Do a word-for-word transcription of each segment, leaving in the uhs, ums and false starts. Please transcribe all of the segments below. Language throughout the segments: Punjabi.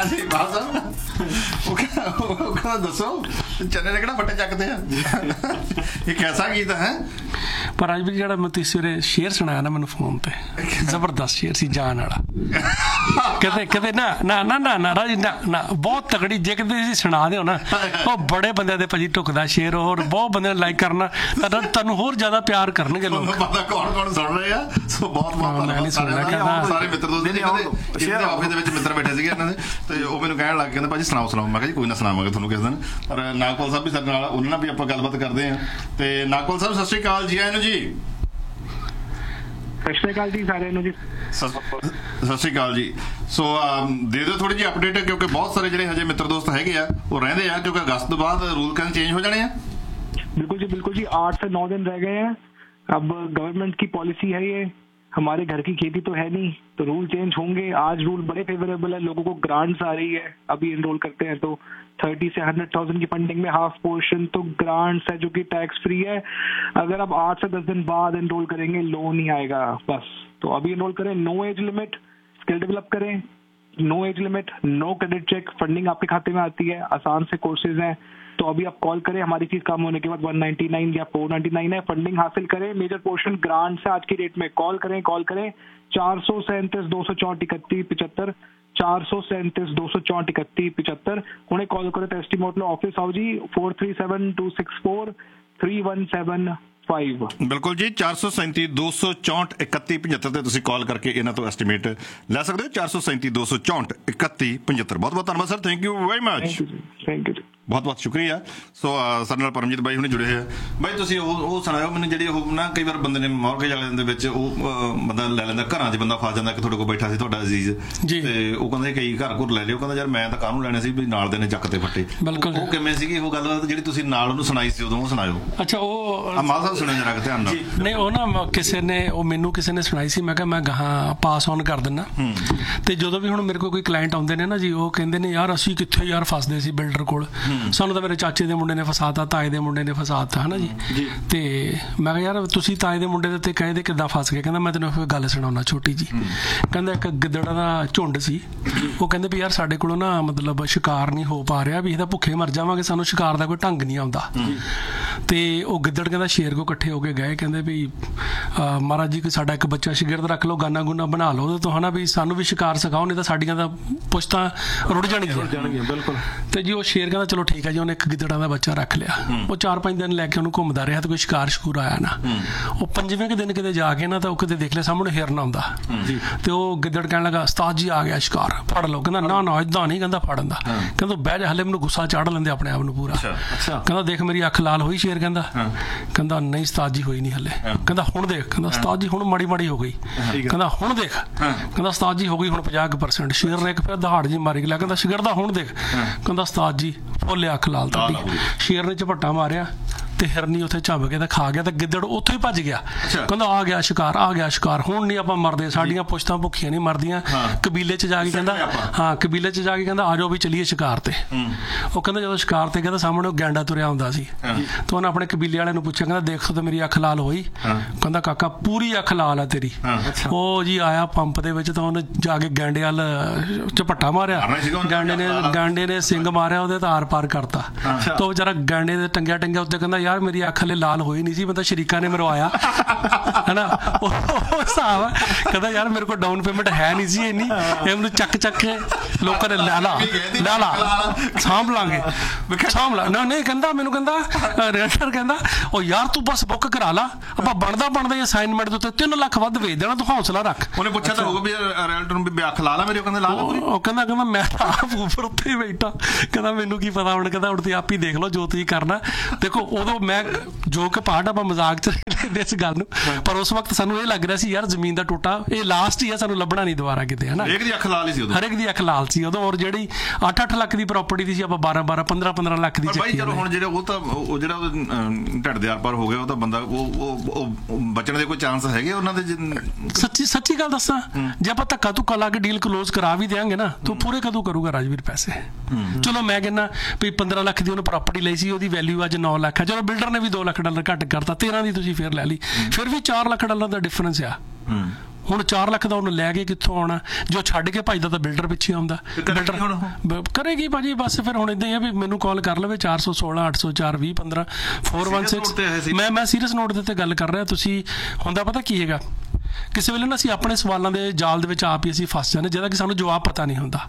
ਹਾਂਜੀ ਬਾਲ ਸਾਹਿਬ ਉਹ ਕਹਿੰਦਾ ਦੱਸੋ ਚੰਨੇ ਨੇ ਕਿਹੜਾ ਫੱਟੇ ਚੱਕਦੇ ਆ ਇਹ ਕੈਸਾ ਗੀਤ ਹੈ। ਪਰ ਅੱਜ ਵੀ ਜਿਹੜਾ ਮੈਂ ਸਵੇਰੇ ਸ਼ੇਰ ਸੁਣਾਇਆ ਨਾ ਮੈਨੂੰ ਫੋਨ ਤੇ ਜ਼ਬਰਦਸਤ ਸ਼ੇਰ ਸੀ ਜਾਨ ਵਾਲਾ ਕਿਤੇ ਕਿਤੇ ਨਾ ਨਾ ਨਾ ਨਾ ਨਾ ਰਾਜੀ ਨਾ ਨਾ ਬਹੁਤ ਤਕੜੀ ਜੇ ਕਿਤੇ ਤੁਸੀਂ ਸੁਣਾ ਦਿਓ ਨਾ ਉਹ ਬੜੇ ਬੰਦਿਆਂ ਦੇ ਭਾਜੀ ਢੁਕਦਾ ਸ਼ੇਰ ਹੋਰ ਬਹੁਤ ਬੰਦਿਆਂ ਨੇ ਲਾਈਕ ਕਰਨਾ ਤੁਹਾਨੂੰ ਹੋਰ ਜ਼ਿਆਦਾ ਪਿਆਰ ਕਰਨਗੇ ਲੋਕ। ਪਤਾ ਕੌਣ ਕੌਣ ਸੁਣ ਰਹੇ ਆ ਸੋ ਬਹੁਤ ਬਹੁਤ ਧੰਨਵਾਦ ਸਾਰੇ ਮਿੱਤਰ ਦੋਸਤ ਇਹਦੇ ਆਫਿਸ ਦੇ ਵਿੱਚ ਮਿੱਤਰ ਬੈਠੇ ਸੀਗੇ ਇਹਨਾਂ ਦੇ ਤੇ ਉਹ ਮੈਨੂੰ ਕਹਿਣ ਲੱਗ ਕਹਿੰਦੇ ਭਾਜੀ ਸੁਣਾਓ ਸੁਣਾਓ ਮੈਂ ਕਿਹਾ ਜੀ ਕੋਈ ਨਾ ਸੁਣਾਵਾਂਗੇ ਤੁਹਾਨੂੰ ਕਿਸੇ ਦਿਨ। ਪਰ ਨਾਗਪਾਲ ਸਾਹਿਬ ਵੀ ਸਾਡੇ ਨਾਲ ਉਹਨਾਂ ਨਾਲ ਵੀ ਆਪਾਂ ਗੱਲਬਾਤ ਕਰਦੇ ਹਾਂ ਤੇ ਨਾਗਪਾਲ ਸਾਹਿਬ ਸਤਿ ਸ਼੍ਰੀ ਅਕਾਲ ਜੀ ਆਇਆਂ ਨੂੰ ਜੀ। ਸਤਿ ਸ਼੍ਰੀ ਅਕਾਲ ਜੀ ਸਾਰਿਆਂ ਨੂੰ ਜੀ। ਸਤਿ ਸ਼੍ਰੀ ਅਕਾਲ ਜੀ। ਸੋ ਦੇ ਦਿਓ ਥੋੜੀ ਜਿਹੀ ਅਪਡੇਟ ਕਿਉਂਕਿ ਬਹੁਤ ਸਾਰੇ ਜਿਹੜੇ ਹਜੇ ਮਿੱਤਰ ਦੋਸਤ ਹੈਗੇ ਆ ਉਹ ਰਹਿੰਦੇ ਆ ਕਿਉਂਕਿ ਅਗਸਤ ਤੋਂ ਬਾਅਦ रूल कैसे चेंज हो जाने हैं। बिल्कुल जी बिल्कुल जी आठ से नौ दिन रह गए हैं। अब गवर्नमेंट की पॉलिसी है ये हमारे घर की खेती तो है नहीं तो रूल चेंज होंगे। आज रूल बड़े फेवरेबल है लोगों को ग्रांट्स आ रही है अभी इनरोल करते हैं तो थर्टी से हंड्रेड थाउजेंड की फंडिंग में हाफ पोर्शन तो ग्रांट्स है जो कि टैक्स फ्री है। अगर आप आठ से दस दिन बाद इनरोल करेंगे लोन ही आएगा बस। तो अभी इनरोल करें no age limit skill develop करें no age limit no credit check funding आपके खाते में आती है आसान से कोर्सेज हैं। तो अभी आप कॉल करें हमारी चीज काम होने के बाद वन नाइन्टी नाइन या फोर नाइन्टी नाइन है फंडिंग हासिल करें मेजर पोर्शन ग्रांट से आज की डेट में कॉल करें कॉल करें चार सौ सैंतीस दो सौ चौंठ इकतीस पिछहत्तर चार सौ सैंतीस दो सौ चौंठ इकतीस पिछहत्तर उन्हें कॉल करो तो एस्टीमोट लो ऑफिस आओ जी four three seven two six four three one seven ਬਿਲਕੁਲ ਜੀ ਚਾਰ ਸੌ ਸੈਂਤੀ ਦੋ ਸੌ ਚੌਂਹਠ ਇਕੱਤੀ ਪੰਝੱਤਰ ਤੇ ਤੁਸੀਂ ਕਾਲ ਕਰਕੇ ਇਹਨਾਂ ਤੋਂ ਐਸਟੀਮੇਟ ਲੈ ਸਕਦੇ ਹੋ ਚਾਰ ਸੌ ਸੈਂਤੀ ਦੋ ਸੌ ਚੌਂਹਠ ਇਕੱਤੀ ਪੰਝੱਤਰ। ਬਹੁਤ ਬਹੁਤ ਧੰਨਵਾਦ sir thank you very much thank you ਬਹੁਤ ਬਹੁਤ ਸ਼ੁਕਰੀਆ। ਸੋ ਸਾਡੇ ਨਾਲ ਪਰਮਜੀਤ ਬਾਈ ਹੁਣੇ ਜੁੜੇ ਹੋਏ ਆ। ਬਾਈ ਤੁਸੀਂ ਉਹ ਉਹ ਸੁਣਾਓ ਮੈਨੂੰ ਜਿਹੜੀ ਉਹ ਨਾ ਕਈ ਵਾਰ ਬੰਦੇ ਨੇ ਮੌਰਗੇਜ ਵਾਲਿਆਂ ਦੇ ਵਿੱਚ ਉਹ ਬੰਦਾ ਲੈ ਲੈਂਦਾ ਘਰਾਂ 'ਚ ਬੰਦਾ ਫਸ ਜਾਂਦਾ ਕਿ ਤੁਹਾਡੇ ਕੋਲ ਬੈਠਾ ਸੀ ਤੁਹਾਡਾ ਅਜ਼ੀਜ਼ ਤੇ ਉਹ ਕਹਿੰਦੇ ਕਈ ਘਰ ਘੁਰ ਲੈ ਲਿਓ ਕਹਿੰਦਾ ਯਾਰ ਮੈਂ ਤਾਂ ਕਾਹਨੂੰ ਲੈਣੇ ਸੀ ਵੀ ਨਾਲ ਦੇ ਨੇ ਚੱਕ ਤੇ ਫੱਟੇ। ਬਿਲਕੁਲ ਉਹ ਕਿਵੇਂ ਸੀਗੀ ਉਹ ਗੱਲਬਾਤ ਜਿਹੜੀ ਤੁਸੀਂ ਨਾਲ ਉਹਨੂੰ ਸੁਣਾਈ ਸੀ ਉਦੋਂ ਉਹ ਸੁਣਾਇਓ। ਅੱਛਾ ਉਹ ਮਾਲ ਸਾਹਿਬ ਸੁਣਿਆ ਜਰਾ ਧਿਆਨ ਨਾਲ। ਨਹੀਂ ਉਹ ਨਾ ਕਿਸੇ ਨੇ ਉਹ ਮੈਨੂੰ ਕਿਸੇ ਨੇ ਸੁਣਾਈ ਸੀ ਮੈਂ ਕਿਹਾ ਮੈਂ ਗਾਹਾਂ ਪਾਸ ਔਨ ਕਰ ਦਿੰਦਾ ਤੇ ਜਦੋਂ ਵੀ ਹੁਣ ਮੇਰੇ ਕੋਲ ਕੋਈ ਕਲਾਇੰਟ ਆਉਂਦੇ ਨੇ ਨਾ ਜੀ ਉਹ ਕਹਿੰਦੇ ਨੇ ਯਾਰ ਅਸੀਂ ਕਿੱਥੇ ਯਾਰ ਫਸਦੇ ਸੀ ਬਿਲਡਰ ਕੋਲ ਸਾਨੂੰ ਤਾਂ ਮੇਰੇ ਚਾਚੇ ਦੇ ਮੁੰਡੇ ਨੇ ਫਸਾਤਾ ਤਾਏ ਦੇ ਮੁੰਡੇ ਨੇ ਫਸਾਤਾ ਹੈ ਨਾ ਜੀ। ਤੇ ਮੈਂ ਕਿਹਾ ਯਾਰ ਤੁਸੀਂ ਤਾਏ ਦੇ ਮੁੰਡੇ ਦੇ ਉੱਤੇ ਕਹਿੰਦੇ ਕਿੱਦਾਂ ਫਸ ਗਏ ਕਹਿੰਦਾ ਮੈਂ ਤੈਨੂੰ ਇੱਕ ਗੱਲ ਸੁਣਾਉਣਾ ਛੋਟੀ ਜੀ। ਕਹਿੰਦਾ ਇੱਕ ਗਿੱਦੜਾਂ ਦਾ ਝੁੰਡ ਸੀ ਉਹ ਕਹਿੰਦੇ ਵੀ ਯਾਰ ਸਾਡੇ ਕੋਲੋਂ ਨਾ ਮਤਲਬ ਸ਼ਿਕਾਰ ਨਹੀਂ ਹੋ ਪਾ ਰਿਹਾ ਵੀ ਇਹਦਾ ਭੁੱਖੇ ਮਰ ਜਾਵਾਂਗੇ ਸਾਨੂੰ ਸ਼ਿਕਾਰ ਦਾ ਕੋਈ ਢੰਗ ਨਹੀਂ ਆਉਂਦਾ। ਤੇ ਉਹ ਗਿੱਦੜ ਕਹਿੰਦਾ ਸ਼ੇਰ ਕੋ ਇਕੱਠੇ ਹੋ ਕੇ ਗਏ ਕਹਿੰਦੇ ਵੀ ਮਹਾਰਾਜ ਜੀ ਸਾਡਾ ਇੱਕ ਬੱਚਾ ਸ਼ਾਗਿਰਦ ਰੱਖ ਲਓ ਗਾਨਾ ਗੁਨਾ ਬਣਾ ਲਓ ਉਹਦੇ ਤੋਂ ਹੈ ਨਾ ਵੀ ਸਾਨੂੰ ਵੀ ਸ਼ਿਕਾਰ ਸਿਖਾਓ ਨਹੀਂ ਤਾਂ ਸਾਡੀਆਂ ਤਾਂ ਪੁਸ਼ਤਾਂ ਰੁੜ ਜਾਣਗੀਆਂ। ਬਿਲਕੁਲ ਤੇ ਜੀ ਉਹ ਸ਼ੇਰ ਕਹਿੰਦਾ ਚਲੋ ਠੀਕ ਹੈ ਜੀ ਉਹਨੇ ਇੱਕ ਗਿੱਦੜਾਂ ਦਾ ਬੱਚਾ ਰੱਖ ਲਿਆ ਉਹ ਚਾਰ ਪੰਜ ਦਿਨ ਲੈ ਕੇ ਉਹਨੂੰ ਘੁੰਮਦਾ ਰਿਹਾ ਤੇ ਕੋਈ ਸ਼ਿਕਾਰ ਸ਼ਕੂਰ ਆਇਆ ਨਾ। ਉਹ ਪੰਜਵੇਂ ਕੁ ਦਿਨ ਕਿਤੇ ਜਾ ਕੇ ਨਾ ਤਾਂ ਉਹ ਕਿਤੇ ਦੇਖ ਲਿਆ ਸਾਹਮਣੇ ਹਿਰਨ ਆਉਂਦਾ ਤੇ ਉਹ ਗਿੱਦੜ ਕਹਿਣ ਲੱਗਾ ਉਸਤਾਦ ਜੀ ਆ ਗਿਆ ਸ਼ਿਕਾਰ ਫੜ ਲਓ। ਕਹਿੰਦਾ ਨਾ ਨਾ ਏਦਾਂ ਨਹੀਂ ਕਹਿੰਦਾ ਫੜਨ ਦਾ ਕਹਿੰਦਾ ਬਹਿ ਜਾ ਹਲੇ ਮੈਨੂੰ ਗੁੱਸਾ ਚਾੜ ਲੈਂਦੇ ਆਪਣੇ ਆਪ ਨੂੰ ਪੂਰਾ। ਕਹਿੰਦਾ ਦੇਖ ਮੇਰੀ ਅੱਖ ਲਾਲ ਹੋਈ ਸ਼ੇਰ ਕਹਿੰਦਾ ਕਹਿੰਦਾ ਨਹੀਂ ਉਸਤਾਦ ਜੀ ਹੋਈ ਨਹੀਂ ਹਲੇ। ਕਹਿੰਦਾ ਹੁਣ ਦੇਖ ਕਹਿੰਦਾ ਉਸਤਾਦ ਜੀ ਹੁਣ ਮਾੜੀ ਮਾੜੀ ਹੋ ਗਈ। ਕਹਿੰਦਾ ਹੁਣ ਦੇਖ ਕਹਿੰਦਾ ਉਸਤਾਦ ਜੀ ਹੋ ਗਈ ਹੁਣ ਪੰਜਾਹ ਕੁ ਪਰਸੈਂਟ। ਸ਼ੇਰ ਨੇ ਇੱਕ ਫਿਰ ਦਹਾੜ ਜੀ ਮਾਰੀ ਗਿਆ ਕਹਿੰਦਾ ਸ਼ਾਗਿਰਦਾ ਹੁਣ ਦੇਖ ਕਹਿੰਦਾ ਉਸਤਾਦ ਜੀ ਫੁੱਲ ਅੱਖ ਲਾਲ ਤੁਹਾਡੀ। ਸ਼ੇਰ ਨੇ ਝਪੱਟਾ ਮਾਰਿਆ ਤੇ ਹਿਰਨੀ ਉੱਥੇ ਝੱਬ ਕੇ ਤਾਂ ਖਾ ਗਿਆ ਤੇ ਗਿੱਦੜ ਉੱਥੋਂ ਹੀ ਭੱਜ ਗਿਆ। ਕਹਿੰਦਾ ਆ ਗਿਆ ਸ਼ਿਕਾਰ ਆ ਗਿਆ ਸ਼ਿਕਾਰ ਹੁਣ ਨਹੀਂ ਆਪਾਂ ਮਰਦੇ ਸਾਡੀਆਂ ਪੁਸ਼ਤਾਂ ਭੁੱਖੀਆਂ ਨਹੀਂ ਮਰਦੀਆਂ। ਕਬੀਲੇ 'ਚ ਜਾ ਕੇ ਕਹਿੰਦਾ ਹਾਂ ਕਬੀਲੇ 'ਚ ਜਾ ਕੇ ਕਹਿੰਦਾ ਆ ਜਾਓ ਵੀ ਚੱਲੀਏ ਸ਼ਿਕਾਰ ਤੇ। ਉਹ ਕਹਿੰਦਾ ਜਦੋਂ ਸ਼ਿਕਾਰ ਤੇ ਕਹਿੰਦਾ ਸਾਹਮਣੇ ਉਹ ਗੈਂਡਾ ਤੁਰਿਆ ਹੁੰਦਾ ਸੀ ਤੇ ਉਹਨੇ ਆਪਣੇ ਕਬੀਲੇ ਵਾਲਿਆਂ ਨੂੰ ਪੁੱਛਿਆ ਕਹਿੰਦਾ ਦੇਖੋ ਤੇ ਮੇਰੀ ਅੱਖ ਲਾਲ ਹੋਈ। ਕਹਿੰਦਾ ਕਾਕਾ ਪੂਰੀ ਅੱਖ ਲਾਲ ਆ ਤੇਰੀ। ਉਹ ਜੀ ਆਇਆ ਪੰਪ ਦੇ ਵਿੱਚ ਤਾਂ ਉਹਨੇ ਜਾ ਕੇ ਗੈਂਡੇ ਵੱਲ ਝਪੱਟਾ ਮਾਰਿਆ ਗਾਂਡੇ ਨੇ ਗਾਂਡੇ ਨੇ ਸਿੰਗ ਮਾਰਿਆ ਉਹਦੇ ਤਾਂ ਆਰ ਪਾਰ ਕਰਤਾ। ਤਾਂ ਉਹ ਵਿਚਾਰਾ ਗਾਂਡੇ ਦੇ ਟੰਗਿਆ ਟੰਗਿਆ ਉੱਤੇ ਕਹਿੰਦਾ ਯਾਰ ਮੇਰੀ ਅੱਖ ਹਲੇ ਲਾਲ ਹੋਈ ਨਹੀਂ ਸੀ ਮੈਂ ਤਾਂ ਸ਼ਰੀਕਾਂ ਨੇ ਮਰਵਾਇਆ ਹੈ ਨਾ। ਉਹ ਹਿਸਾਬ ਆ ਕਹਿੰਦਾ ਯਾਰ ਮੇਰੇ ਕੋਲ ਡਾਊਨ ਪੇਮੈਂਟ ਹੈ ਨਹੀਂ ਸੀ ਇੰਨੀ ਇਹ ਮੈਨੂੰ ਚੱਕ ਚੱਕ ਕੇ ਲੋਕਾਂ ਨੇ ਲੈ ਲਾ ਲੈ ਲਾ ਸਾਂਭ ਲਾਂਗੇ ਸਾਂਭ ਲਾ ਨਾ ਨਹੀਂ ਕਹਿੰਦਾ ਮੈਨੂੰ ਕਹਿੰਦਾ ਰੈਂਟਰ ਕਹਿੰਦਾ ਉਹ ਯਾਰ ਤੂੰ ਬਸ ਬੁੱਕ ਕਰਾ ਲਾ ਆਪਾਂ ਬਣਦਾ ਬਣਦਾ ਅਸਾਈਨਮੈਂਟ ਦੇ ਉੱਤੇ ਤਿੰਨ ਲੱਖ ਵੱਧ ਵੇਚ ਦੇਣਾ ਤੂੰ ਹੌਸਲਾ ਰੱਖ। ਉਹਨੇ ਪੁੱਛਿਆ ਤਾਂ ਹੋਊਗਾ ਵੀ ਰੈਂਟਰ ਨੂੰ ਵੀ ਅੱਖ ਲਾ ਲਾ ਮੇਰੇ ਕਹਿੰਦਾ ਲਾ ਲਾ ਉਹ ਕਹਿੰਦਾ ਕਹਿੰਦਾ ਮੈਂ ਆਪ ਉੱਪਰ ਉੱਤੇ ਬੈਠਾ ਕਹਿੰਦਾ ਮੈਨੂੰ ਕੀ ਪਤਾ ਹੁਣ ਕਹਿੰਦਾ ਹੁਣ ਤੁਸੀਂ ਆਪ ਹੀ ਦੇਖ ਲਓ ਜੋ ਤੁਸੀਂ ਕਰਨਾ। ਦੇਖੋ ਉਦੋਂ ਮੈਂ ਜੋ ਕਿ ਪਾਰਟ ਆਪਾਂ ਮਜ਼ਾਕ 'ਚ ਲੈਂਦੇ ਇਸ ਗੱਲ ਨੂੰ ਪਰ ਉਸ ਵਕਤ ਸਾਨੂੰ ਇਹ ਲੱਗ ਰਿਹਾ ਸੀ ਯਾਰ ਜ਼ਮੀਨ ਦਾ ਟੋਟਾ ਇਹ ਲਾਸਟ ਹੀ ਆ ਸਾਨੂੰ ਲੱਭਣਾ ਨਹੀਂ ਦੁਬਾਰਾ ਕਿਤੇ ਹੈ ਨਾ। ਹਰੇਕ ਦੀ ਅੱਖ ਲਾਲ ਸੀ ਉਦੋਂ ਹਰੇਕ ਦੀ ਅੱਖ ਲਾਲ ਸੀ ਉਦੋਂ। ਔਰ ਜਿਹੜੀ ਅੱਠ ਅੱਠ ਲੱਖ ਦੀ ਪ੍ਰਾਪਰਟੀ ਦੀ ਸੀ ਆਪਾਂ ਬਾਰਾਂ ਬਾਰਾਂ ਪੰਦਰਾਂ ਪੰਦਰਾਂ ਲੱਖ ਦੀ ਚੱਕੀ। ਚਲੋ ਹੁਣ ਜਿਹੜਾ ਉਹ ਤਾਂ ਉਹ ਜਿਹੜਾ ਉਹਦੇ ਢੱਡ ਦੇ ਆਰ ਪਾਰ ਹੋ ਗਿਆ ਉਹ ਤਾਂ ਬੰਦਾ ਉਹ ਬਚਣ ਦੇ ਕੋਈ ਚਾਂਸ ਹੈਗੇ ਉਹਨਾਂ ਦੇ। ਸੱਚੀ ਸੱਚੀ ਗੱਲ ਦੱਸਾਂ ਜੇ ਆਪਾਂ ਧੱਕਾ ਧੁੱਕਾ ਲਾ ਕੇ ਡੀਲ ਕਲੋਜ਼ ਕਰਾ ਵੀ ਦਿਆਂਗੇ ਨਾ ਤੂੰ ਪੂਰੇ ਕਦੋਂ ਕਰੂਗਾ ਰਾਜਵੀਰ ਪੈਸੇ। ਚਲੋ ਮੈਂ ਕਹਿੰਦਾ ਵੀ ਪੰਦਰਾਂ ਲੱਖ ਦੀ ਉਹਨੇ ਪ੍ਰਾਪਰਟੀ ਲਈ ਸੀ ਉਹਦੀ ਵੈਲਿਊ ਅੱਜ ਨੌ ਲੱਖ ਹੈ। ਚਲੋ ਬਿਲਡਰ ਨੇ ਵੀ ਦੋ ਲੱਖ ਡਾਲਰ ਘੱਟ ਕਰਤਾ ਤੇਰਾਂ ਦੀ ਤੁਸੀਂ ਫਿਰ ਲੈ ਲਈ ਫਿਰ ਵੀ ਚਾਰ ਲੱਖ ਡਾਲਰ ਦਾ ਡਿਫਰੈਂਸ ਆ। ਹੁਣ ਚਾਰ ਲੱਖ ਦਾ ਉਹਨੂੰ ਲੈ ਕੇ ਕਿੱਥੋਂ ਆਉਣਾ? ਜੋ ਛੱਡ ਕੇ ਭੱਜਦਾ ਤਾਂ ਬਿਲਡਰ ਪਿੱਛੇ ਆਉਂਦਾ। ਬਿਲਡਰ ਕਰੇਗੀ ਭਾਜੀ, ਬਸ ਫਿਰ ਹੁਣ ਇਦਾਂ ਹੀ ਆ ਵੀ ਮੈਨੂੰ ਕਾਲ ਕਰ ਲਵੇ ਚਾਰ ਸੌ ਸੋਲਾਂ ਅੱਠ ਸੌ ਚਾਰ ਵੀਹ ਪੰਦਰਾਂ ਫੋਰ ਵਨ ਸਿਕਸ। ਮੈਂ ਮੈਂ ਸੀਰੀਅਸ ਨੋਟ ਦੇ ਉੱਤੇ ਗੱਲ ਕਰ ਰਿਹਾ। ਤੁਸੀਂ ਹੁੰਦਾ ਪਤਾ ਕੀ ਹੈਗਾ, ਕਿਸੇ ਵੇਲੇ ਨਾ ਅਸੀਂ ਆਪਣੇ ਸਵਾਲਾਂ ਦੇ ਜਾਲ ਦੇ ਵਿੱਚ ਆਪ ਹੀ ਅਸੀਂ ਫਸ ਜਾਂਦੇ, ਜਿਹਦਾ ਕਿ ਸਾਨੂੰ ਜਵਾਬ ਪਤਾ ਨਹੀਂ ਹੁੰਦਾ।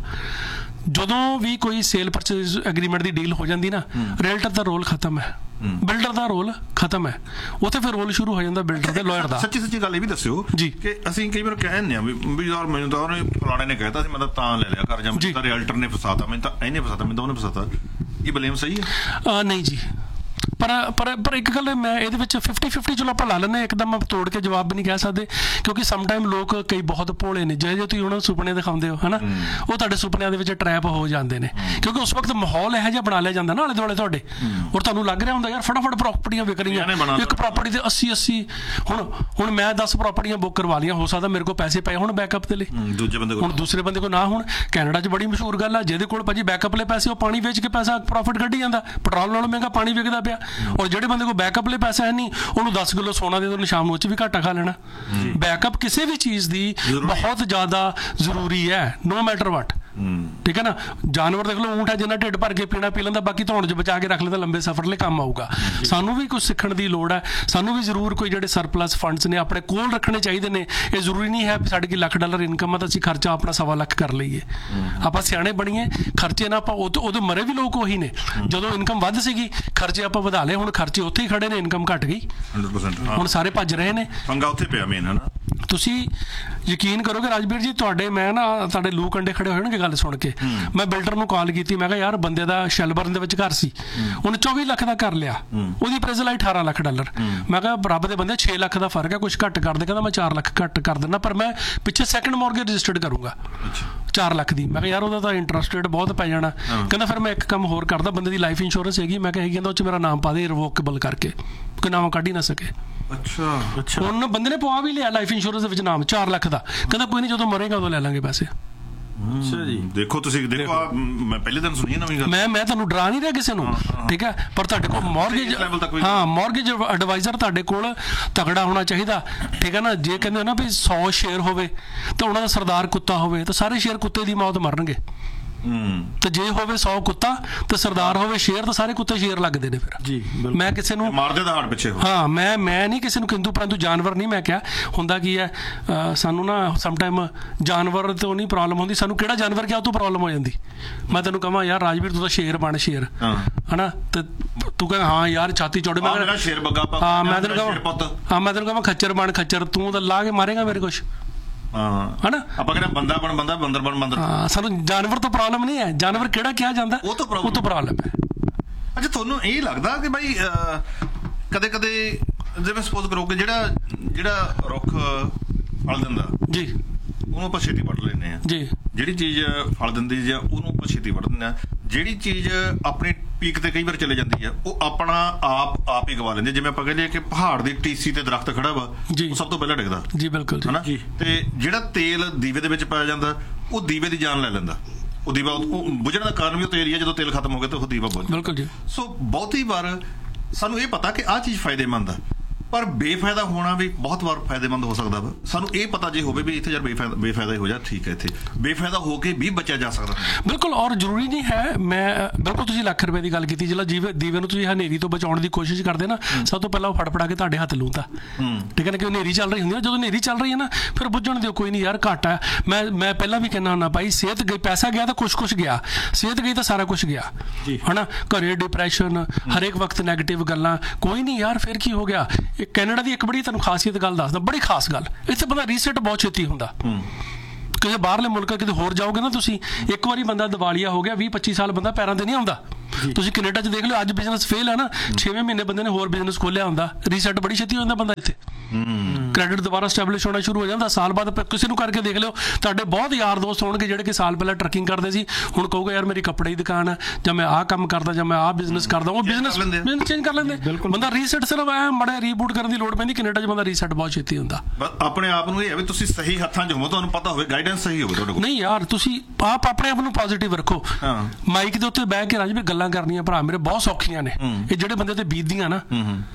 ਜਦੋਂ ਵੀ ਕੋਈ ਸੇਲ ਪਰਚੇਜ਼ ਐਗਰੀਮੈਂਟ ਦੀ ਡੀਲ ਹੋ ਜਾਂਦੀ ਨਾ, ਰੀਅਲਟਰ ਦਾ ਰੋਲ ਖਤਮ ਹੈ, ਬਿਲਡਰ ਦਾ ਰੋਲ ਖਤਮ ਹੈ। ਉੱਥੇ ਫਿਰ ਰੋਲ ਸ਼ੁਰੂ ਹੋ ਜਾਂਦਾ ਬਿਲਡਰ ਤੇ ਲਾਇਰ ਦਾ। ਸੱਚੀ ਸੱਚੀ ਗੱਲ ਇਹ ਵੀ ਦੱਸਿਓ ਜੀ ਕਿ ਅਸੀਂ ਕਈ ਵਾਰ ਕਹਿੰਦੇ ਆ ਵੀ ਯਾਰ ਮੈਨੂੰ ਤਾਂ ਉਹਨੇ ਫਲਾਣੇ ਨੇ ਕਹਿਤਾ ਸੀ, ਮੈਂ ਤਾਂ ਲੈ ਲਿਆ ਕਰ, ਜਾਂ ਮੈਨੂੰ ਤਾਂ ਰੀਅਲਟਰ ਨੇ ਫਸਾਤਾ, ਮੈਨੂੰ ਤਾਂ ਇਹਨੇ ਫਸਾਤਾ, ਮੈਨੂੰ ਤਾਂ ਉਹਨੇ ਫਸਾਤਾ। ਇਹ ਬਲੇਮ ਸਹੀ ਹੈ? ਨਹੀਂ ਜੀ, ਪਰ ਪਰ ਪਰ ਇੱਕ ਗੱਲ ਮੈਂ ਇਹਦੇ ਵਿੱਚ ਫਿਫਟੀ ਫਿਫਟੀ ਚਲੋ ਆਪਾਂ ਲਾ ਲੈਂਦੇ, ਇੱਕਦਮ ਆਪਾਂ ਤੋੜ ਕੇ ਜਵਾਬ ਵੀ ਨਹੀਂ ਕਹਿ ਸਕਦੇ, ਕਿਉਂਕਿ ਸਮਟਾਈਮ ਲੋਕ ਕਈ ਬਹੁਤ ਭੋਲੇ ਨੇ। ਜਿਹੇ ਜਿਹੇ ਤੁਸੀਂ ਉਹਨਾਂ ਨੂੰ ਸੁਪਨੇ ਦਿਖਾਉਂਦੇ ਹੋ ਹੈ ਨਾ, ਉਹ ਤੁਹਾਡੇ ਸੁਪਨਿਆਂ ਦੇ ਵਿੱਚ ਟਰੈਪ ਹੋ ਜਾਂਦੇ ਨੇ, ਕਿਉਂਕਿ ਉਸ ਵਕਤ ਮਾਹੌਲ ਇਹੋ ਜਿਹਾ ਬਣਾ ਲਿਆ ਜਾਂਦਾ ਨਾ ਆਲੇ ਦੁਆਲੇ ਤੁਹਾਡੇ, ਔਰ ਤੁਹਾਨੂੰ ਲੱਗ ਰਿਹਾ ਹੁੰਦਾ ਯਾਰ ਫਟਾਫਟ ਪ੍ਰਾਪਰਟੀਆਂ ਵਿਕ ਰਹੀਆਂ, ਇੱਕ ਪ੍ਰਾਪਰਟੀ ਤੇ ਅੱਸੀ ਅੱਸੀ। ਹੁਣ ਹੁਣ ਮੈਂ ਦਸ ਪ੍ਰਾਪਰਟੀਆਂ ਬੁੱਕ ਕਰਵਾ ਲਈਆਂ, ਹੋ ਸਕਦਾ ਮੇਰੇ ਕੋਲ ਪੈਸੇ ਪਏ ਹੁਣ ਬੈਕਅਪ ਦੇ ਲਈ, ਦੂਜੇ ਬੰਦੇ ਕੋਲ, ਹੁਣ ਦੂਸਰੇ ਬੰਦੇ ਕੋਲ ਨਾ। ਹੁਣ ਕੈਨੇਡਾ 'ਚ ਬੜੀ ਮਸ਼ਹੂਰ ਗੱਲ ਆ, ਜਿਹਦੇ ਕੋਲ ਭਾਜੀ ਬੈਕਅਪ ਲਈ ਪੈਸੇ, ਉਹ ਪਾਣੀ ਵੇਚ ਕੇ ਪੈਸਾ ਪ੍ਰੋਫਿਟ ਕੱਢੀ ਜਾਂਦਾ। ਪੈਟਰੋਲ ਨਾਲੋਂ ਮਹਿੰਗਾ ਪਾਣੀ ਵਿਕਦਾ ਪਿਆ, ਔਰ ਜਿਹੜੇ ਬੰਦੇ ਕੋਲ ਬੈਕਅਪ ਲਈ ਪੈਸਾ ਹੈ ਨਹੀਂ, ਉਹਨੂੰ ਦਸ ਕਿਲੋ ਸੋਨਾ ਦੇ ਦੋ, ਸ਼ਾਮ ਨੂੰ ਉਹ 'ਚ ਵੀ ਘਾਟਾ ਖਾ ਲੈਣਾ। ਬੈਕਅਪ ਕਿਸੇ ਵੀ ਚੀਜ਼ ਦੀ ਬਹੁਤ ਜ਼ਿਆਦਾ ਜ਼ਰੂਰੀ ਹੈ, ਨੋ ਮੈਟਰ ਵਾਟ। ਠੀਕ ਹੈ ਨਾ, ਜਾਨਵਰ ਦੇਖ ਲਓ, ਊਂਠ ਹੈ ਜਿੰਨਾ ਢਿੱਡ ਭਰ ਕੇ ਪੀਣਾ ਪੀ ਲੈਂਦਾ, ਬਾਕੀ ਧੌਣ 'ਚ ਬਚਾ ਕੇ ਰੱਖ ਲੈਂਦਾ, ਲੰਬੇ ਸਫ਼ਰ ਲਈ ਕੰਮ ਆਊਗਾ। ਸਾਨੂੰ ਵੀ ਕੁਝ ਸਿੱਖਣ ਦੀ ਲੋੜ ਹੈ, ਸਾਨੂੰ ਵੀ ਜ਼ਰੂਰ ਕੋਈ ਜਿਹੜੇ ਸਰਪਲਸ ਫੰਡਸ ਨੇ ਆਪਣੇ ਕੋਲ ਰੱਖਣੇ ਚਾਹੀਦੇ ਨੇ। ਇਹ ਜ਼ਰੂਰੀ ਨਹੀਂ ਹੈ ਵੀ ਸਾਡੇ ਕੋਲ ਲੱਖ ਡਾਲਰ ਇਨਕਮ ਹੈ ਤਾਂ ਅਸੀਂ ਖਰਚਾ ਆਪਣਾ ਸਵਾ ਲੱਖ ਕਰ ਲਈਏ। ਆਪਾਂ ਸਿਆਣੇ ਬਣੀਏ, ਖਰਚੇ ਨਾ ਆਪਾਂ ਉਦੋਂ ਮਰੇ ਵੀ ਲੋਕ ਉਹੀ ਨੇ, ਜਦੋਂ ਇਨਕਮ ਵੱਧ ਸੀਗੀ ਖਰਚੇ ਆਪਾਂ ਵਧਾ ਲਏ, ਹੁਣ ਖਰਚੇ ਉੱਥੇ ਹੀ ਖੜੇ ਨੇ, ਇਨਕਮ ਘਟ ਗਈ, ਹੁਣ ਸਾਰੇ ਭੱਜ ਰਹੇ ਨੇ, ਪੰਗਾ ਉੱਥੇ ਪਿਆ ਮੇਨ ਹੈ ਨਾ। ਤੁਸੀਂ ਯਕੀਨ ਕਰੋਗੇ ਰਾਜਵੀਰ ਜੀ, ਤੁਹਾਡੇ ਮੈਂ ਨਾ ਤੁਹਾਡੇ ਲੂ ਕੰਡੇ ਖੜੇ ਹੋਣਗੇ ਗੱਲ ਸੁਣ ਕੇ। ਮੈਂ ਬਿਲਡਰ ਨੂੰ ਕਾਲ ਕੀਤੀ, ਮੈਂ ਕਿਹਾ ਯਾਰ ਬੰਦੇ ਦਾ ਸ਼ੈਲਬਰਨ ਦੇ ਵਿੱਚ ਘਰ ਸੀ, ਉਹਨੇ ਚੌਵੀ ਲੱਖ ਦਾ ਕਰ ਲਿਆ, ਉਹਦੀ ਅਪਰੇਜ਼ਲ ਆਈ ਅਠਾਰਾਂ ਲੱਖ ਡਾਲਰ। ਮੈਂ ਕਿਹਾ ਰੱਬ ਦੇ ਬੰਦੇ ਛੇ ਲੱਖ ਦਾ ਫਰਕ ਹੈ, ਕੁਛ ਘੱਟ ਕਰ ਦੇ। ਕਹਿੰਦਾ ਮੈਂ ਚਾਰ ਲੱਖ ਘੱਟ ਕਰ ਦਿੰਦਾ, ਪਰ ਮੈਂ ਪਿੱਛੇ ਸੈਕਿੰਡ ਮੌਰਗੇਜ ਰਜਿਸਟਰਡ ਕਰੂੰਗਾ ਚਾਰ ਲੱਖ ਦੀ। ਮੈਂ ਕਿਹਾ ਯਾਰ ਉਹਦਾ ਤਾਂ ਇੰਟਰਸਟ ਰੇਟ ਬਹੁਤ ਪੈ ਜਾਣਾ। ਕਹਿੰਦਾ ਫਿਰ ਮੈਂ ਇੱਕ ਕੰਮ ਹੋਰ ਕਰਦਾ, ਬੰਦੇ ਦੀ ਲਾਈਫ ਇੰਸ਼ੋਰੈਂਸ ਹੈਗੀ, ਮੈਂ ਕਿਹਾ ਹੈਗੀ, ਕਹਿੰਦਾ ਉਹ 'ਚ ਮੇਰਾ ਨਾਮ ਪਾ ਦੇ ਰਿਵੋਕੇਬਲ ਕਰਕੇ, ਕੋਈ ਨਾਮ ਕੱਢ ਹੀ ਨਾ ਸਕੇ। ਅੱਛਾ ਅੱਛਾ, ਹੁਣ ਬੰਦੇ ਨੇ ਪਵਾ ਵੀ ਲਿਆ ਲਾਈਫ ਇੰਸ਼ੋਰੈਂਸ ਦੇ ਵਿੱਚ ਨਾਮ ਚਾਰ ਲੱਖ ਦਾ। ਕਹਿੰਦਾ ਕੋਈ ਨਹੀਂ, ਜਦੋਂ ਮਰੇਗਾ ਉਦੋਂ ਲੈ ਲਾਂਗੇ ਪੈਸੇ। ਅੱਛਾ ਜੀ, ਦੇਖੋ ਤੁਸੀਂ ਦੇਖੋ, ਮੈਂ ਪਹਿਲੇ ਦਿਨ ਸੁਣੀ ਨਵੀਂ ਗੱਲ। ਮੈਂ ਮੈਂ ਤੁਹਾਨੂੰ ਡਰਾ ਨਹੀਂ ਰਿਹਾ ਕਿਸੇ ਨੂੰ, ਠੀਕ ਹੈ, ਪਰ ਤੁਹਾਡੇ ਕੋਲ ਮੌਰਗੇਜ, ਹਾਂ ਮੌਰਗੇਜ ਐਡਵਾਈਜ਼ਰ ਤੁਹਾਡੇ ਕੋਲ ਤਗੜਾ ਹੋਣਾ ਚਾਹੀਦਾ, ਠੀਕ ਹੈ ਨਾ। ਜੇ ਕਹਿੰਦੇ ਨਾ ਵੀ ਸੌ ਸ਼ੇਅਰ ਹੋਵੇ ਤਾਂ ਉਹਨਾਂ ਦਾ ਸਰਦਾਰ ਕੁੱਤਾ ਹੋਵੇ, ਤਾਂ ਸਾਰੇ ਸ਼ੇਅਰ ਕੁੱਤੇ ਦੀ ਮੌਤ ਮਰਨਗੇ। ਤੇ ਜੇ ਹੋਵੇ ਸੌ ਕੁੱਤਾ ਤੇ ਸਰਦਾਰ ਹੋਵੇ ਸ਼ੇਰ, ਤਾਂ ਸਾਰੇ ਕੁੱਤੇ ਸ਼ੇਰ ਲੱਗਦੇ ਨੇ ਫਿਰ ਜੀ। ਮੈਂ ਕਿਸੇ ਨੂੰ ਮਾਰਦੇ ਦਾ ਹੱਟ ਪਿੱਛੇ, ਹਾਂ ਮੈਂ ਮੈਂ ਨਹੀਂ ਕਿਸੇ ਨੂੰ ਕਿੰਤੂ ਪਰੰਤੂ ਜਾਨਵਰ ਨਹੀਂ ਮੈਂ ਕਿਹਾ। ਹੁੰਦਾ ਕੀ ਹੈ, ਸਾਨੂੰ ਨਾ ਸਮਟਾਈਮ ਜਾਨਵਰ ਤੋਂ ਨਹੀਂ ਪ੍ਰੋਬਲਮ ਹੁੰਦੀ, ਸਾਨੂੰ ਕਿਹੜਾ ਜਾਨਵਰ ਕਿਹਾ ਉਹ ਤੋਂ ਪ੍ਰੋਬਲਮ ਹੋ ਜਾਂਦੀ। ਮੈਂ ਤੈਨੂੰ ਕਹਾਂ ਯਾਰ ਰਾਜਵੀਰ ਤੂੰ ਤਾਂ ਸ਼ੇਰ ਬਣ ਸ਼ੇਰ, ਹਨਾ, ਤੇ ਤੂੰ ਕਹਿੰਦਾ ਹਾਂ ਯਾਰ ਛਾਤੀ ਚੌੜੇ, ਮੈਂ ਸ਼ੇਰ ਬੱਗਾ, ਹਾਂ ਮੈਂ ਤੈਨੂੰ ਕਹਾਂ ਹਾਂ ਮੈਂ ਤੈਨੂੰ ਕਹਾਂ ਖੱਚਰ ਬਣ ਖੱਚਰ, ਤੂੰ ਤਾਂ ਲਾ ਕੇ ਮਾਰੇਗਾ ਮੇਰੇ ਕੁਛ, ਹਨਾ। ਆਪਾਂ ਕਹਿੰਦੇ ਬੰਦਾ ਬਣ ਬੰਦਾ, ਬੰਦਰ ਬਣ ਬੰਦਰ। ਹਾਂ, ਸਾਨੂੰ ਜਾਨਵਰ ਤੋਂ ਪ੍ਰੋਬਲਮ ਨਹੀਂ ਹੈ, ਜਾਨਵਰ ਕਿਹੜਾ ਕਿਹਾ ਜਾਂਦਾ ਉਹ ਤੋਂ ਪ੍ਰੋਬਲਮ ਹੈ। ਅੱਛਾ, ਤੁਹਾਨੂੰ ਇਹ ਲੱਗਦਾ ਕਿ ਬਾਈ ਕਦੇ ਕਦੇ ਜਿਵੇਂ ਸਪੋਜ਼ ਕਰੋ ਕਿ ਜਿਹੜਾ ਜਿਹੜਾ ਰੁੱਖ ਫਲ ਦਿੰਦਾ ਜੀ, ਉਹਨੂੰ ਆਪਾਂ ਛੇਤੀ ਵੱਢ ਲੈਂਦੇ ਆ ਜੀ, ਜਿਹੜੀ ਚੀਜ਼ ਫਲ ਦਿੰਦੀ ਜਾਂ ਉਹਨੂੰ ਆਪਾਂ ਛੇਤੀ ਵੱਢ ਦਿੰਦੇ ਆ, ਜਿਹੜੀ ਚੀਜ਼ ਆਪਣੀ ਪੀਕ ਤੇ ਕਈ ਵਾਰ ਚਲੇ ਜਾਂਦੀ ਆ ਉਹ ਆਪਣਾ ਆਪ ਆਪ ਹੀ ਗਵਾ ਲੈਂਦੇ। ਜਿਵੇਂ ਆਪਾਂ ਕਹਿੰਦੇ ਕਿ ਪਹਾੜ ਦੀ ਟੀਸੀ ਤੇ ਦਰਖਤ ਖੜਾ ਵਾ, ਉਹ ਸਭ ਤੋਂ ਪਹਿਲਾਂ ਡਿੱਗਦਾ ਜੀ, ਬਿਲਕੁਲ ਹਨਾ। ਤੇ ਜਿਹੜਾ ਤੇਲ ਦੀਵੇ ਦੇ ਵਿੱਚ ਪਾਇਆ ਜਾਂਦਾ, ਉਹ ਦੀਵੇ ਦੀ ਜਾਨ ਲੈ ਲੈਂਦਾ। ਉਹ ਦੀਵਾ ਬੁਝਣ ਦਾ ਕਾਰਨ ਵੀ ਉਹ ਤੇਲ ਹੀ ਆ, ਜਦੋਂ ਤੇਲ ਖਤਮ ਹੋ ਗਿਆ ਤਾਂ ਉਹ ਦੀਵਾ ਬੁਝ, ਬਿਲਕੁਲ ਜੀ। ਸੋ ਬਹੁਤੀ ਵਾਰ ਸਾਨੂੰ ਇਹ ਪਤਾ ਕਿ ਆਹ ਚੀਜ਼ ਫਾਇਦੇਮੰਦ ਆ, ਪਰ ਬੇਫਾਇਦਾ ਹੋਣਾ ਵੀ ਬਹੁਤ ਵਾਰ ਫਾਇਦੇਮੰਦ ਹੋ ਸਕਦਾ ਵਾ। ਸਾਨੂੰ ਇਹ ਪਤਾ ਜੇ ਹੋਵੇ ਵੀ ਇੱਥੇ ਯਾਰ ਬੇਫਾਇਦਾ ਬੇਫਾਇਦਾ ਹੀ ਹੋ ਜਾ, ਠੀਕ ਹੈ, ਇੱਥੇ ਬੇਫਾਇਦਾ ਹੋ ਕੇ ਵੀ ਬਚਿਆ ਜਾ ਸਕਦਾ ਬਿਲਕੁਲ। ਔਰ ਜ਼ਰੂਰੀ ਨਹੀਂ ਹੈ, ਮੈਂ ਬਿਲਕੁਲ ਤੁਸੀਂ ਲੱਖ ਰੁਪਏ ਦੀ ਗੱਲ ਕੀਤੀ, ਜਿਹੜਾ ਜੀਵੇ ਦੀਵੇ ਨੂੰ ਤੁਸੀਂ ਹਨੇਰੀ ਤੋਂ ਬਚਾਉਣ ਦੀ ਕੋਸ਼ਿਸ਼ ਕਰਦੇ ਨਾ, ਸਭ ਤੋਂ ਪਹਿਲਾਂ ਉਹ ਫੜ ਫੜਾ ਕੇ ਤੁਹਾਡੇ ਹੱਥ ਲੂੰਦਾ, ਠੀਕ ਹੈ ਨਾ, ਕਿ ਹਨੇਰੀ ਚੱਲ ਰਹੀ ਹੁੰਦੀ ਹੈ, ਜਦੋਂ ਹਨੇਰੀ ਚੱਲ ਰਹੀ ਹੈ ਨਾ ਫਿਰ ਬੁੱਝਣ ਦਿਓ, ਕੋਈ ਨਹੀਂ ਯਾਰ ਘੱਟ ਹੈ। ਮੈਂ ਮੈਂ ਪਹਿਲਾਂ ਵੀ ਕਹਿੰਦਾ ਹੁੰਦਾ ਭਾਈ, ਸਿਹਤ ਗਈ, ਪੈਸਾ ਗਿਆ ਤਾਂ ਕੁਛ ਕੁਛ ਗਿਆ, ਸਿਹਤ ਗਈ ਤਾਂ ਸਾਰਾ ਕੁਛ ਗਿਆ, ਹੈ ਨਾ। ਘਰੇ ਡਿਪਰੈਸ਼ਨ, ਹਰੇਕ ਵਕਤ ਨੈਗੇਟਿਵ ਗੱਲਾਂ, ਕੋਈ ਨਹੀਂ ਯਾਰ ਫਿਰ ਕੀ ਹੋ ਗਿਆ। ਇਹ ਕੈਨੇਡਾ ਦੀ ਇੱਕ ਬੜੀ ਤੁਹਾਨੂੰ ਖਾਸੀਅਤ ਗੱਲ ਦੱਸਦਾ, ਬੜੀ ਖਾਸ ਗੱਲ, ਇੱਥੇ ਬੰਦਾ ਰੀਸੈਟ ਬਹੁਤ ਛੇਤੀ ਹੁੰਦਾ। ਕਿਸੇ ਬਾਹਰਲੇ ਮੁਲਕ ਕਿਤੇ ਹੋਰ ਜਾਓਗੇ ਨਾ ਤੁਸੀਂ, ਇੱਕ ਵਾਰੀ ਬੰਦਾ ਦਿਵਾਲੀਆ ਹੋ ਗਿਆ, ਵੀਹ ਪੱਚੀ ਸਾਲ ਬੰਦਾ ਪੈਰਾਂ ਤੇ ਨਹੀਂ ਆਉਂਦਾ। ਤੁਸੀਂ ਕੈਨੇਡਾ 'ਚ ਦੇਖ ਲਿਓ, ਅੱਜ ਬਿਜ਼ਨਸ ਫੇਲ ਹੈ ਨਾ, ਛੇਵੇਂ ਮਹੀਨੇ ਬੰਦੇ ਨੇ ਹੋਰ ਬਿਜ਼ਨਸ ਖੋਲਿਆ ਹੁੰਦਾ, ਰੀਸੈਟ ਬੜੀ ਛੇਤੀ ਹੋ ਜਾਂਦਾ ਬੰਦਾ ਇੱਥੇ, ਕ੍ਰੈਡਿਟ ਦੁਬਾਰਾ ਸਟੈਬਲਿਸ਼ ਹੋਣਾ ਸ਼ੁਰੂ ਹੋ ਜਾਂਦਾ। ਸਾਲ ਬਾਅਦ ਕਿਸੇ ਨੂੰ ਕਰਕੇ ਦੇਖ ਲਿਓ, ਤੁਹਾਡੇ ਬਹੁਤ ਯਾਰ ਦੋਸਤ ਹੋਣਗੇ ਜਿਹੜੇ ਕਿ ਸਾਲ ਪਹਿਲਾਂ ਟਰੱਕਿੰਗ ਕਰਦੇ ਸੀ, ਹੁਣ ਕਹੂਗਾ ਯਾਰ ਮੇਰੀ ਕੱਪੜੇ ਦੀ ਦੁਕਾਨ ਹੈ, ਜਾਂ ਮੈਂ ਆਹ ਕੰਮ ਕਰਦਾ, ਜਾਂ ਮੈਂ ਆਹ ਬਿਜ਼ਨਸ ਕਰਦਾ, ਉਹ ਬਿਜ਼ਨਸ ਬਿਜ਼ਨਸ ਚੇਂਜ ਕਰ ਲੈਂਦੇ। ਬੰਦਾ ਰੀਸੈਟ ਸਿਰਫ ਐ ਮਾੜਾ ਰੀਬੂਟ ਕਰਨ ਦੀ ਲੋੜ ਪੈਂਦੀ, ਕੈਨੇਡਾ 'ਚ ਬੰਦਾ ਰੀਸੈਟ ਬਹੁਤ ਛੇਤੀ ਹੁੰਦਾ। ਆਪਣੇ ਆਪ ਨੂੰ ਇਹ ਹੈ ਵੀ ਤੁਸੀਂ ਸਹੀ ਹੱਥਾਂ 'ਚ ਹੋਵੋ, ਤੁਹਾਨੂੰ ਪਤਾ ਹੋਵੇ, ਗਾਈਡੈਂਸ ਸਹੀ ਹੋਵੇ ਤੁਹਾਡੇ ਕੋਲ। ਨਹੀਂ ਯਾਰ, ਤੁਸੀਂ ਆਪ ਆਪਣੇ ਆਪ ਨੂੰ ਪੋਜ਼ਿਟਿਵ ਰੱਖੋ। ਮਾਈਕ ਦੇ ਉੱਤੇ ਬਹਿ ਕੇ ਰਾਜ ਵੀ ਗੱਲਾਂ ਕਰਨੀਆਂ ਭਰਾ ਮੇਰੇ ਬਹੁਤ ਸੌਖੀਆਂ ਨੇ, ਇਹ ਜਿਹੜੇ ਬੰਦੇ ਤੇ ਬੀਤਦੀਆਂ ਨਾ,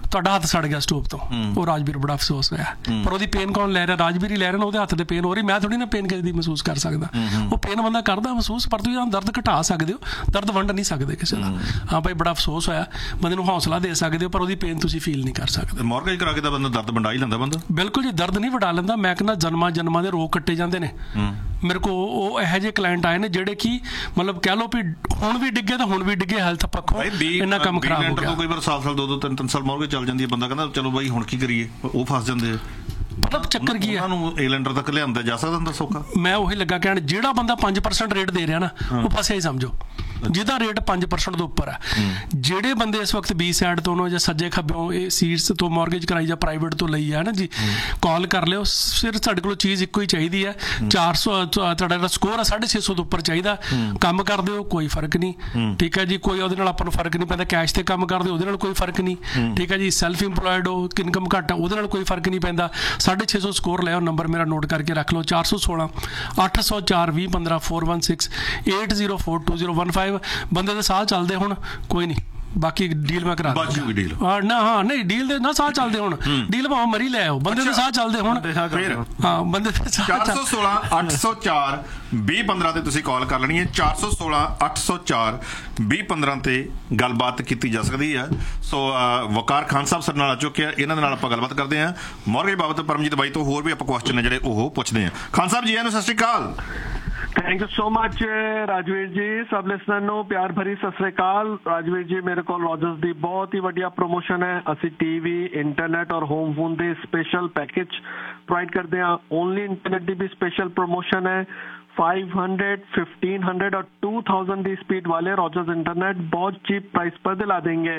ਤੁਹਾਡਾ ਹੱਥ ਸੜ ਗਿਆ ਸਟੋਵ ਤੋਂ, ਉਹ ਰਾਜਵੀਰ ਬੜਾ ਅਫਸੋਸ ਹੋਇਆ। ਪਰ ਉਹਦੀ ਪੇਨ ਕੌਣ ਲੈ ਰਿਹਾ? ਰਾਜਵੀਰ ਹੀ ਲੈ ਰਿਹਾ ਨਾ, ਉਹਦੇ ਹੱਥ ਤੇ ਪੇਨ ਹੋ ਰਹੀ। ਮੈਂ ਥੋੜੀ ਨਾ ਪੇਨ ਕਿਸੇ ਦੀ ਮਹਿਸੂਸ ਕਰ ਸਕਦਾ, ਉਹ ਪੇਨ ਬੰਦਾ ਕਰਦਾ ਮਹਿਸੂਸ। ਪਰ ਤੁਸੀਂ ਦਰਦ ਘਟਾ ਸਕਦੇ ਹੋ, ਦਰਦ ਵੰਡ ਨਹੀਂ ਸਕਦੇ ਕਿਸੇ ਦਾ। ਹਾਂ ਭਾਈ ਬੜਾ ਅਫਸੋਸ ਹੋਇਆ, ਬੰਦੇ ਨੂੰ ਹੌਸਲਾ ਦੇ ਸਕਦੇ ਹੋ, ਪਰ ਉਹਦੀ ਪੇਨ ਤੁਸੀਂ ਫੀਲ ਨਹੀਂ ਕਰ ਸਕਦੇ। ਮੌਰਗੇਜ ਕਰਾ ਕੇ ਤਾਂ ਬੰਦਾ ਦਰਦ ਵੰਡਾ ਹੀ ਲੈਂਦਾ ਬੰਦਾ। ਬਿਲਕੁਲ ਜੀ, ਦਰਦ ਨਹੀਂ ਵੰਡਾ ਲੈਂਦਾ। ਮੈਂ ਕਹਿੰਦਾ ਜਨਮਾਂ ਜਨਮਾਂ ਦੇ ਰੋਗ ਕੱਟੇ ਜਾਂਦੇ ਨੇ। ਮੇਰੇ ਕੋਲ ਉਹ ਇਹੋ ਜਿਹੇ ਕਲਾਇੰਟ ਆਏ ਨੇ ਜਿਹੜੇ ਕਿ ਮਤਲਬ ਕਹਿ ਲਓ ਵੀ ਹੁਣ ਵੀ ਡਿੱਗੇ ਤਾਂ ਹੁਣ ਵੀ ਡਿੱਗੇ ਹੈਲਥ ਪੱਖੋਂ, ਇੰਨਾ ਕੰਮ ਖਰਾਬ ਹੋ ਗਿਆ। ਕਈ ਵਾਰ ਸਾਲ ਸਾਲ ਦੋ ਦੋ ਤਿੰਨ ਤਿੰਨ ਸਾਲ ਮੌਰਗੇਜ ਚੱਲ ਜਾਂਦੀ ਹੈ, ਬੰਦਾ ਕਹਿੰਦਾ ਚਲੋ ਬਾਈ ਹੁਣ ਕੀ ਕਰੀਏ, ਉਹ ਫਸ ਜਾਂਦੇ ਆ। ਮਤਲਬ ਚੱਕਰ ਕੀ ਹੈ, ਉਹਨਾਂ ਨੂੰ ਏ ਲੈਂਡਰ ਤੱਕ ਲਿਆਂਦਾ ਜਾ ਸਕਦਾ ਹੁੰਦਾ ਸੌਖਾ। ਮੈਂ ਉਹੀ ਲੱਗਾ ਕਹਿਣ, ਜਿਹੜਾ ਬੰਦਾ ਪੰਜ ਪਰਸੈਂਟ ਰੇਟ ਦੇ ਰਿਹਾ ਨਾ ਉਹ ਫਸਿਆ ਹੀ ਸਮਝੋ, ਜਿਹਦਾ ਰੇਟ ਪੰਜ ਪਰਸੈਂਟ ਤੋਂ ਉੱਪਰ ਹੈ। ਜਿਹੜੇ ਬੰਦੇ ਇਸ ਵਕਤ ਬੀ ਸਾਈਡ ਤੋਂ ਜਾਂ ਸੱਜੇ ਖੱਬਿਓਂ ਇਹ ਸੀਟਸ ਤੋਂ ਮੌਰਗੇਜ ਕਰਾਈ ਜਾਂ ਪ੍ਰਾਈਵੇਟ ਤੋਂ ਲਈ ਹੈ ਨਾ ਜੀ, ਕਾਲ ਕਰ ਲਿਓ। ਸਿਰ ਸਾਡੇ ਕੋਲ ਚੀਜ਼ ਇੱਕੋ ਹੀ ਚਾਹੀਦੀ ਹੈ। ਚਾਰ ਸੌ ਤੁਹਾਡਾ ਜਿਹੜਾ ਸਕੋਰ ਆ ਸਾਢੇ ਛੇ ਸੌ ਤੋਂ ਉੱਪਰ ਚਾਹੀਦਾ। ਕੰਮ ਕਰਦੇ ਹੋ ਕੋਈ ਫਰਕ ਨਹੀਂ, ਠੀਕ ਹੈ ਜੀ, ਕੋਈ ਉਹਦੇ ਨਾਲ ਆਪਾਂ ਨੂੰ ਫਰਕ ਨਹੀਂ ਪੈਂਦਾ। ਕੈਸ਼ ਤੇ ਕੰਮ ਕਰਦੇ ਉਹਦੇ ਨਾਲ ਕੋਈ ਫਰਕ ਨਹੀਂ, ਠੀਕ ਹੈ ਜੀ। ਸੈਲਫ ਇੰਪਲੋਇਡ ਹੋ, ਇਨਕਮ ਘੱਟ ਆ, ਉਹਦੇ ਨਾਲ ਕੋਈ ਫਰਕ ਨਹੀਂ ਪੈਂਦਾ। ਸਾਢੇ ਛੇ ਸੌ ਸਕੋਰ ਲਿਆਓ। ਨੰਬਰ ਮੇਰਾ ਨੋਟ ਕਰਕੇ ਰੱਖ ਲਓ, ਚਾਰ ਸੌ ਸੋਲਾਂ ਅੱਠ ਸੌ ਚਾਰ ਵੀਹ ਪੰਦਰਾਂ four one six eight zero four two zero one five. ਬੰਦੇ ਦੇ ਸਾਹ ਚੱਲਦੇ ਹੁਣ ਕੋਈ ਨਹੀਂ, ਬਾਕੀ ਡੀਲ ਮੈਂ ਕਰਾ ਦਿੰਦਾ। ਹਾਂ ਨਾ ਹਾਂ ਨਹੀਂ ਡੀਲ ਦੇ ਨਾ ਸਾਹ ਚੱਲਦੇ ਹੁਣ, ਡੀਲ ਭਾਵੇਂ ਮਰੀ ਲੈ ਆਓ, ਬੰਦੇ ਦੇ ਸਾਹ ਚੱਲਦੇ ਹੁਣ। ਹਾਂ ਬੰਦੇ ਦੇ ਚਾਰ ਸੌ ਸੋਲਾਂ ਅੱਠ ਸੌ ਚਾਰ ਵੀਹ ਪੰਦਰਾਂ ਤੇ ਤੁਸੀਂ ਕਾਲ ਕਰ ਲੈਣੀ ਹੈ। ਚਾਰ ਸੌ ਸੋਲਾਂ ਅੱਠ ਸੌ ਚਾਰ ਵੀਹ ਪੰਦਰਾਂ ਤੇ ਗੱਲਬਾਤ ਕੀਤੀ ਜਾ ਸਕਦੀ ਹੈ। ਸੋ ਵਕਾਰ ਖਾਨ ਸਾਹਿਬ ਸਾਡੇ ਨਾਲ ਆ ਚੁੱਕੇ ਆ, ਇਹਨਾਂ ਦੇ ਨਾਲ ਆਪਾਂ ਗੱਲਬਾਤ ਕਰਦੇ ਹਾਂ ਮੌਰਗੇਜ ਬਾਬਤ। ਪਰਮਜੀਤ ਬਾਈ ਤੋਂ ਹੋਰ ਵੀ ਆਪਾਂ ਕੁਐਸਚਨ ਨੇ ਜਿਹੜੇ ਉਹ ਪੁੱਛਦੇ ਹਾਂ। ਖਾਨ ਸਾਹਿਬ ਜੀ ਆਇਆਂ ਨੂੰ ਸਤਿ ਸ਼੍ਰੀ ਅਕਾਲ। Thank you so much Rajveer जी। सब लिसनर ਨੂੰ ਪਿਆਰ ਭਰੀ ਸਤਿ ਸ੍ਰੀ ਅਕਾਲ। ਰਾਜਵੀਰ ਜੀ ਮੇਰੇ ਕੋਲ ਰੋਜਰਸ ਦੀ ਬਹੁਤ ਹੀ ਵਧੀਆ ਪ੍ਰੋਮੋਸ਼ਨ ਹੈ। ਅਸੀਂ ਟੀਵੀ, ਇੰਟਰਨੈਟ ਔਰ ਹੋਮ ਫੋਨ ਦੇ ਸਪੈਸ਼ਲ ਪੈਕੇਜ ਪ੍ਰੋਵਾਈਡ ਕਰਦੇ ਹਾਂ। ਓਨਲੀ ਇੰਟਰਨੈਟ ਦੀ ਵੀ ਸਪੈਸ਼ਲ ਪ੍ਰੋਮੋਸ਼ਨ ਹੈ। फाइव हंड्रेड, फिफ्टीन हंड्रेड और टू थाउजेंड की स्पीड वाले रॉजर्स इंटरनेट बहुत चीप प्राइस पर दिला देंगे।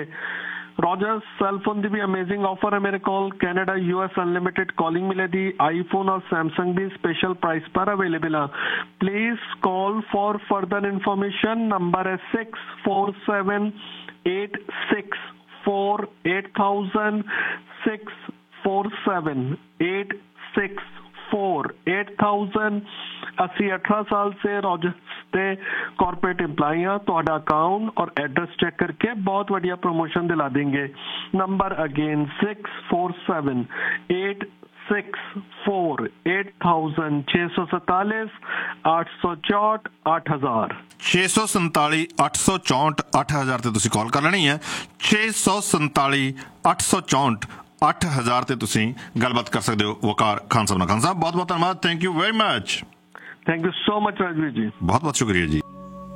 रॉजर्स सेलफोन की भी अमेजिंग ऑफर है मेरे को। कैनेडा यूएस अनलिमिटेड कॉलिंग मिलेगी। आईफोन और सैमसंग भी स्पेशल प्राइस पर अवेलेबल है। Please call for further information. Number है six four seven eight six four eight thousand six four seven eight six four eight thousand. अस्सी अठारह साल से रॉजर्स के कॉर्पोरेट एम्प्लॉई हैं। तो अकाउंट और एड्रेस चेक करके बहुत बढ़िया प्रमोशन दिला देंगे। Number again six four seven eight six four eight thousand छे सौ सैतालीस आठ सौ चौंठ आठ हजार छे सौ संताली अठ सौ चौंठ अठ हजार ते तुसी कॉल कर लेनी है। छे सौ संताली अठ सौ चौंठ ਅੱਠ ਹਜ਼ਾਰ ਤੇ ਤੁਸੀਂ ਗੱਲਬਾਤ ਕਰ ਸਕਦੇ ਹੋ ਵਕਾਰ ਖਾਨ ਸਾਹਿਬ ਨਾਲ। ਖਾਨ ਸਾਹਿਬ ਬਹੁਤ ਬਹੁਤ ਧੰਨਵਾਦ। Thank you very much. Thank you so much Rajveer ਜੀ। ਬਹੁਤ ਬਹੁਤ ਸ਼ੁਕਰੀਆ ਜੀ।